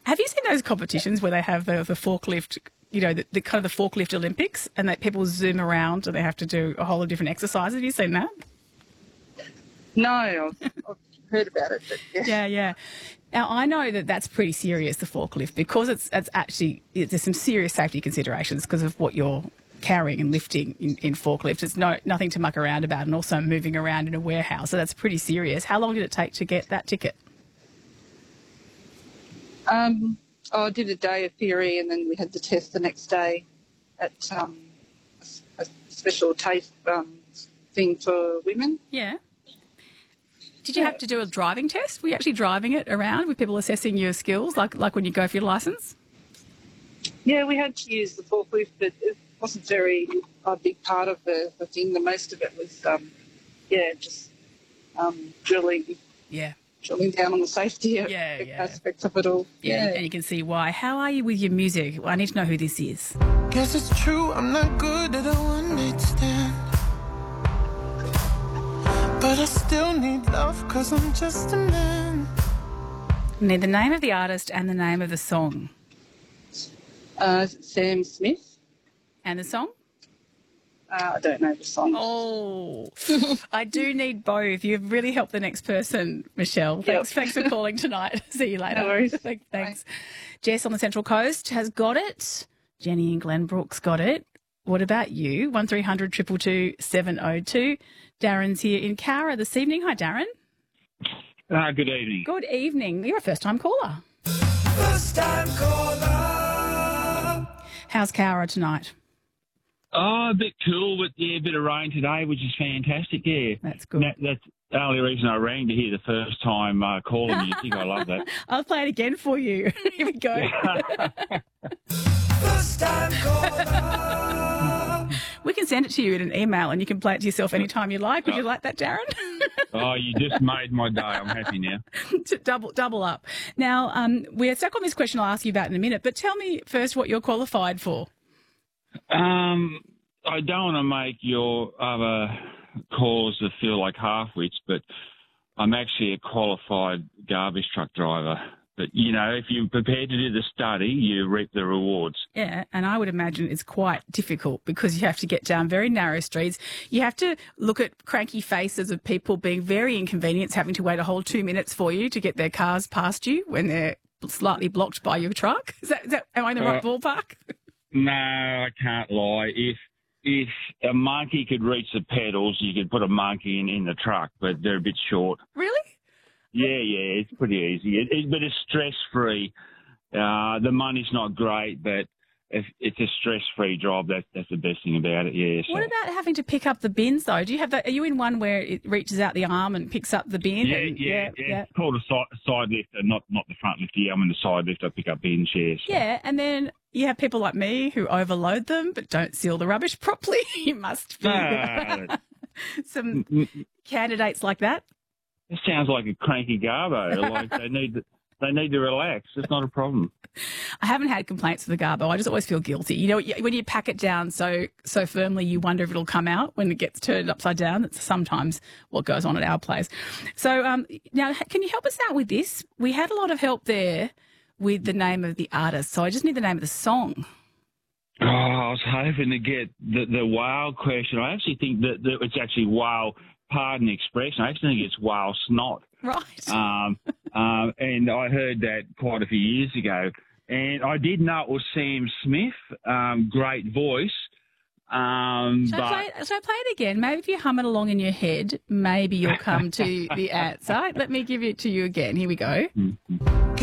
Have you seen those competitions where they have the forklift, you know, the kind of the forklift Olympics, and that people zoom around and they have to do a whole lot of different exercises? Have you seen that? No, I've heard about it. But Yeah. Now, I know that that's pretty serious, the forklift, because there's some serious safety considerations because of what you're carrying and lifting in forklifts. It's nothing to muck around about, and also moving around in a warehouse. So that's pretty serious. How long did it take to get that ticket? I did a day of theory, and then we had the test the next day at a special taste thing for women. Yeah. Did you have to do a driving test? Were you actually driving it around with people assessing your skills, like when you go for your licence? Yeah, we had to use the forklift, but it wasn't a big part of the thing. The most of it was, just drilling. Yeah. Drilling down on the safety aspects of it all. Yeah, and you can see why. How are you with your music? Well, I need to know who this is. Guess it's true, I'm not good at a one-night stand, but I still need love because I'm just a man. I need the name of the artist and the name of the song. Sam Smith. And the song? I don't know the song. Oh, I do need both. You've really helped the next person, Michelle. Thanks for calling tonight. See you later. No worries. Thanks. Bye. Jess on the Central Coast has got it. Jenny in Glenbrook's got it. What about you? 1300 222 702. Darren's here in Cowra this evening. Hi, Darren. Good evening. Good evening. You're a first-time caller. First-time caller. How's Cowra tonight? Oh, a bit cool, but a bit of rain today, which is fantastic. Yeah, that's good. That's the only reason I rang, to hear the first time caller music. I love that. I'll play it again for you. Here we go. First time caller. We can send it to you in an email, and you can play it to yourself anytime you like. Would you like that, Darren? Oh, you just made my day. I'm happy now. Double up. Now, we're stuck on this question I'll ask you about in a minute, but tell me first what you're qualified for. I don't want to make your other callers feel like half-wits, but I'm actually a qualified garbage truck driver. But, you know, if you're prepared to do the study, you reap the rewards. Yeah, and I would imagine it's quite difficult because you have to get down very narrow streets. You have to look at cranky faces of people being very inconvenienced, having to wait a whole 2 minutes for you to get their cars past you when they're slightly blocked by your truck. Am I in the right ballpark? No, I can't lie. If a monkey could reach the pedals, you could put a monkey in the truck, but they're a bit short. Really? Yeah, it's pretty easy. But it's stress-free. The money's not great, but if it's a stress-free job, that's the best thing about it, yeah. So. What about having to pick up the bins, though? Do you have that? Are you in one where it reaches out the arm and picks up the bin? Yeah. It's called a side lifter, not the front lifter. Yeah, I'm in the side lifter. I pick up bins, yeah. So. Yeah, and then you have people like me who overload them but don't seal the rubbish properly. You must be some candidates like that. It sounds like a cranky garbo. Like they need to relax. It's not a problem. I haven't had complaints with the garbo. I just always feel guilty. You know, when you pack it down so firmly, you wonder if it'll come out when it gets turned upside down. That's sometimes what goes on at our place. So now, can you help us out with this? We had a lot of help there with the name of the artist, so I just need the name of the song. Oh, I was hoping to get the whale question. I actually think that it's actually whale. Pardon the expression. I actually think it's whale snot. Right. And I heard that quite a few years ago. And I did know it was Sam Smith. Great voice. Shall I play it again? Maybe if you hum it along in your head, maybe you'll come to the answer. Let me give it to you again. Here we go.